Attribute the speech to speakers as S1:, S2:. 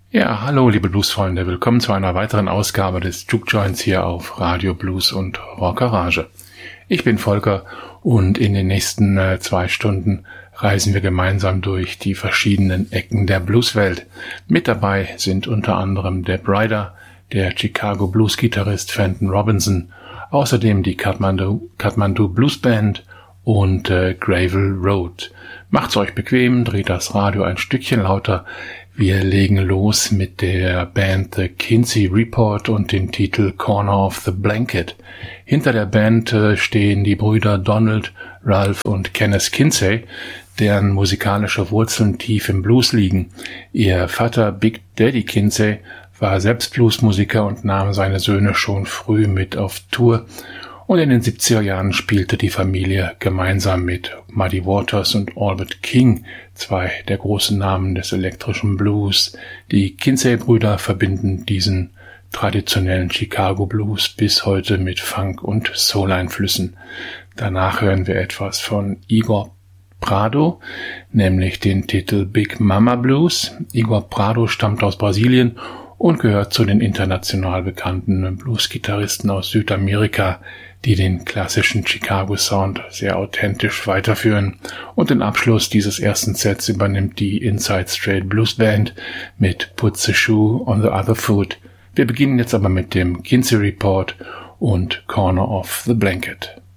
S1: Ja, hallo liebe Bluesfreunde, willkommen zu einer weiteren Ausgabe des Juke Joints hier auf Radio Blues und Rockgarage. Ich bin Volker und in den nächsten 2 Stunden reisen wir gemeinsam durch die verschiedenen Ecken der Blueswelt. Mit dabei sind unter anderem Deb Ryder, der Chicago Blues-Gitarrist Fenton Robinson, außerdem die Kathmandu Blues Band und Gravel Road. Macht's euch bequem, dreht das Radio ein Stückchen lauter. Wir legen los mit der Band The Kinsey Report und dem Titel Corner of the Blanket. Hinter der Band stehen die Brüder Donald, Ralph und Kenneth Kinsey, deren musikalische Wurzeln tief im Blues liegen. Ihr Vater Big Daddy Kinsey war selbst Bluesmusiker und nahm seine Söhne schon früh mit auf Tour. Und in den 70er Jahren spielte die Familie gemeinsam mit Muddy Waters und Albert King, 2 der großen Namen des elektrischen Blues. Die Kinsey-Brüder verbinden diesen traditionellen Chicago Blues bis heute mit Funk- und Soul-Einflüssen. Danach hören wir etwas von Igor Prado, nämlich den Titel Big Mama Blues. Igor Prado stammt aus Brasilien und gehört zu den international bekannten Blues-Gitarristen aus Südamerika, die den klassischen Chicago-Sound sehr authentisch weiterführen. Und den Abschluss dieses ersten Sets übernimmt die Inside Straight Blues Band mit Put the Shoe on the Other Foot. Wir beginnen jetzt aber mit dem Kinsey Report und Corner of the Blanket.